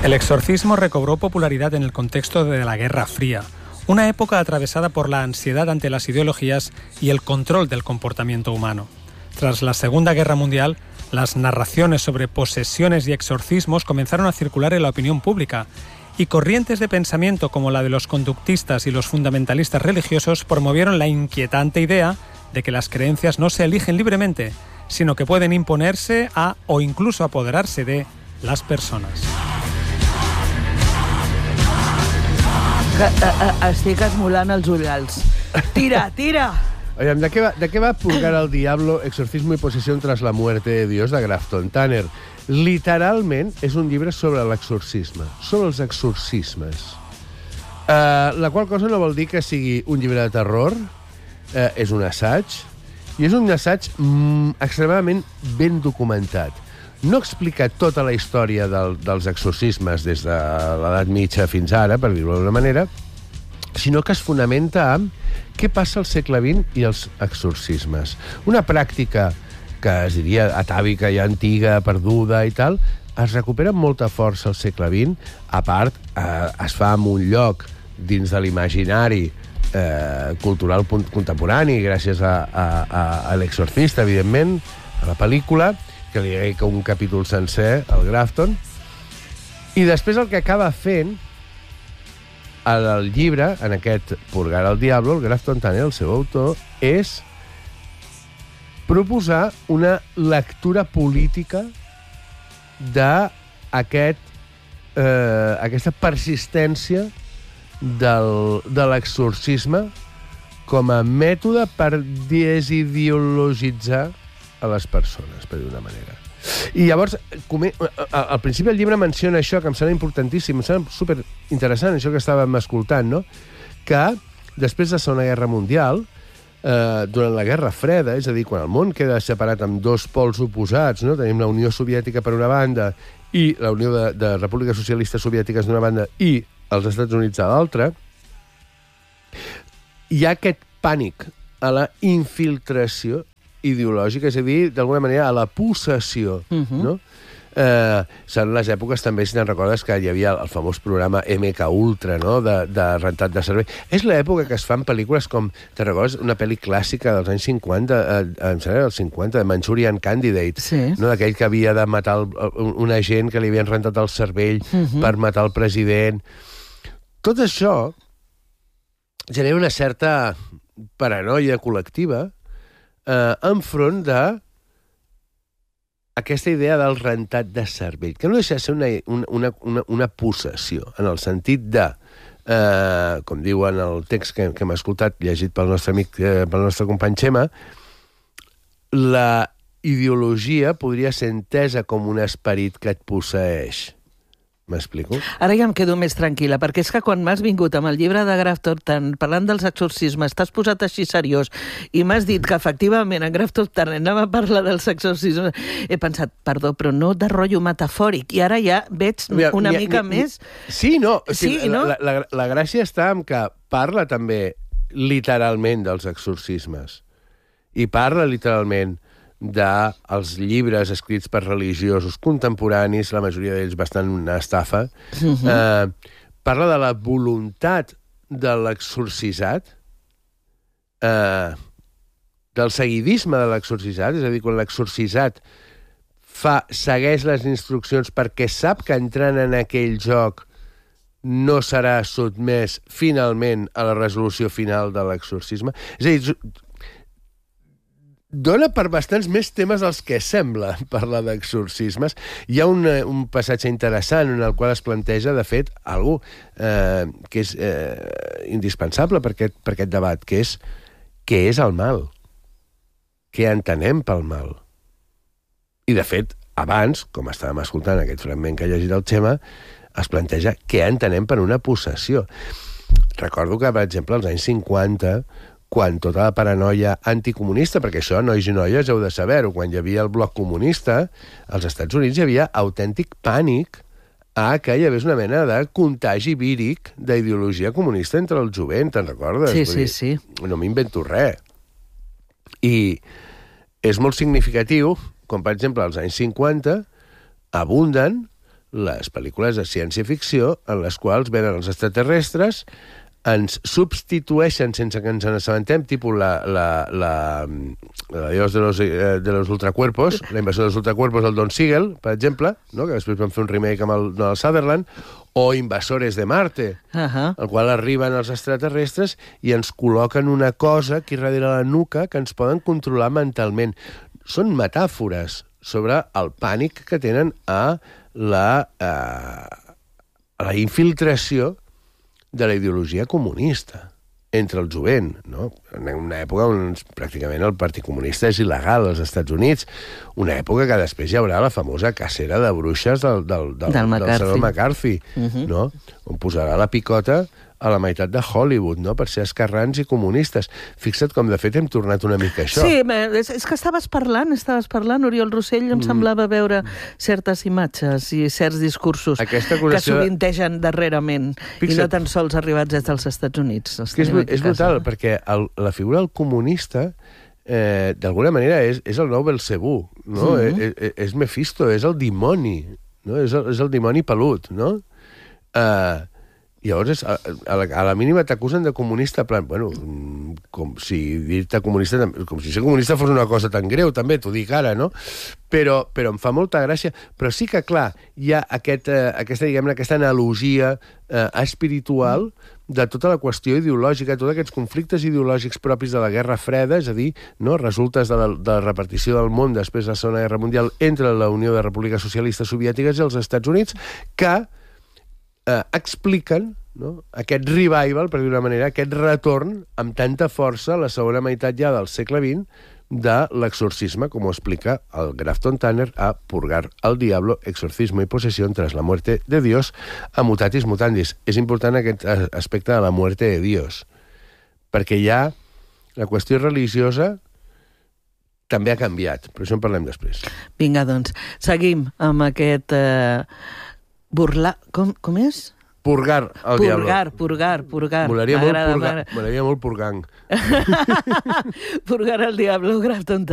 El exorcismo recobró popularidad en el contexto de la Guerra Fría, una época atravesada por la ansiedad ante las ideologías y el control del comportamiento humano. Tras la Segunda Guerra Mundial, las narraciones sobre posesiones y exorcismos comenzaron a circular en la opinión pública, y corrientes de pensamiento como la de los conductistas y los fundamentalistas religiosos promovieron la inquietante idea de que las creencias no se eligen libremente, sino que pueden imponerse a o incluso apoderarse de las personas. Estic esmolant els ullals. Tira, tira! Oigan, ¿de qué va Purgar al Diablo, Exorcismo y Posesión tras la muerte de Dios, de Grafton Tanner? Literalment és un llibre sobre l'exorcisme, sobre els exorcismes. La qual cosa no vol dir que sigui un llibre de terror, és un assaig, i és un assaig extremadament ben documentat. No explica tota la història dels exorcismes des de l'edat mitja fins ara, per dir-ho d'alguna manera, sinó que es fonamenta en què passa al segle XX i els exorcismes. Una pràctica que es diria atàvica i antiga, perduda i tal, es recupera amb molta força al segle XX. A part, es fa en un lloc dins de l'imaginari cultural contemporani, gràcies a l'Exorcista, evidentment, a la pel·lícula, que li dedica un capítol sencer al Grafton. I després el que acaba fent el llibre, en aquest Purgar al Diablo, el Grafton Tanner, el seu autor, és proposar una lectura política d'aquesta persistència de l'exorcisme com a mètode per desideologitzar a les persones, per dir d'una manera. I llavors, al principi del llibre menciona això, que em sembla importantíssim, em sembla superinteressant, això que estàvem escoltant, no? Que després de la Segona Guerra Mundial, durant la Guerra Freda, és a dir, quan el món queda separat amb dos pols oposats, no? Tenim la Unió Soviètica per una banda i la Unió de Repúbliques Socialistes Soviètiques d'una banda i els Estats Units a l'altra, hi ha aquest pànic a la infiltració ideològica, és a dir, d'alguna manera, a la possessió, no? Són les èpoques també, si te'n recordes, que hi havia el famós programa MK Ultra, no?, de rentat de cervell. És l'època que es fan pel·lícules com, te'n recordes, una pel·li clàssica dels anys 50, em sembla dels 50, de Manchurian Candidate, no?, d'aquell que havia de matar un agent que li havien rentat el cervell per matar el president. Tot això genera una certa paranoia col·lectiva enfront d'aquesta idea del rentat de cervell, que no deixa de ser una possessió, en el sentit de, com diu en el text que hem escoltat, llegit pel nostre amic, pel nostre company Xema, la ideologia podria ser entesa com un esperit que et posseeix. M'explico? Ara ja em quedo més tranquil·la, perquè és que quan m'has vingut amb el llibre de Grafton, parlant dels exorcismes, t'has posat així seriós i m'has dit que efectivament en Grafton anava a parlar dels exorcismes, he pensat, perdó, però no de rotllo metafòric, i ara ja veig una mica més... Sí, no. La gràcia està en que parla també literalment dels exorcismes i parla literalment dels llibres escrits per religiosos contemporanis, la majoria d'ells bastant una estafa, parla de la voluntat de l'exorcisat, del seguidisme de l'exorcisat, és a dir, quan l'exorcisat segueix les instruccions perquè sap que entrant en aquell joc no serà sotmès finalment a la resolució final de l'exorcisme. És a dir, dona per bastants més temes dels que sembla parlar d'exorcismes. Hi ha un passatge interessant en el qual es planteja, de fet, algo que és indispensable per aquest debat, que és què és el mal? Què entenem pel mal? I, de fet, abans, com estàvem escoltant aquest fragment que ha llegit el Xema, es planteja què entenem per una possessió. Recordo que, per exemple, als anys 50, quan tota la paranoia anticomunista, perquè això, nois i noies, heu de saber-ho, quan hi havia el bloc comunista, als Estats Units hi havia autèntic pànic a que hi hagués una mena de contagi víric d'ideologia comunista entre el jovent, te'n recordes? Sí. No m'invento res. I és molt significatiu, com per exemple als anys 50, abunden les pel·lícules de ciència-ficció en les quals venen els extraterrestres, ens substitueixen sense que ens n'assabentem, tipus la Dios de los ultracuerpos, la invasió dels ultracuerpos del Don Siegel, per exemple, no? Que després van fer un remake amb el Sutherland, o Invasores de Marte, al qual arriben els extraterrestres i ens col·loquen una cosa aquí darrere la nuca que ens poden controlar mentalment. Són metàfores sobre el pànic que tenen a la infiltració de la ideologia comunista entre el jovent, no? En una època on pràcticament el Partit Comunista és il·legal als Estats Units, una època que després hi haurà la famosa cacera de bruixes del senador McCarthy, no? On posarà la picota a la meitat de Hollywood, no? Per ser esquerrans i comunistes. Fixa't com, de fet, hem tornat una mica a això. Sí, és que estaves parlant, Oriol Rossell, em semblava veure certes imatges i certs discursos que sovintegen darrerament, i no tan sols arribats des dels Estats Units. És brutal, perquè la figura del comunista d'alguna manera és el nou Belcebú, no? És Mephisto, és el dimoni, no? És el dimoni pelut, no? Llavors, a la mínima t'acusen de comunista, plan, bueno, com si dir-te comunista, com si ser comunista fos una cosa tan greu, també, t'ho dic ara, no? Però em fa molta gràcia. Però sí que, clar, hi ha aquesta analogia espiritual de tota la qüestió ideològica, tots aquests conflictes ideològics propis de la Guerra Freda, és a dir, no, resultes de la repartició del món després de la Segona Guerra Mundial entre la Unió de Repúbliques Socialistes Soviètiques i els Estats Units, que expliquen, no, aquest revival, per dir d'una manera, aquest retorn amb tanta força a la segona meitat ja del segle XX de l'exorcisme, com ho explica el Grafton Tanner a Purgar al Diablo, exorcismo y posesión tras la muerte de Dios a Mutatis Mutandis. És important aquest aspecte de la muerte de Dios, perquè ja la qüestió religiosa també ha canviat, però això en parlem després. Vinga, doncs, seguim amb aquest... Com és? Purgar al Diablo. Purgar. M'agradaria molt Purgang. Purgar al Diablo, Grafton Tanner.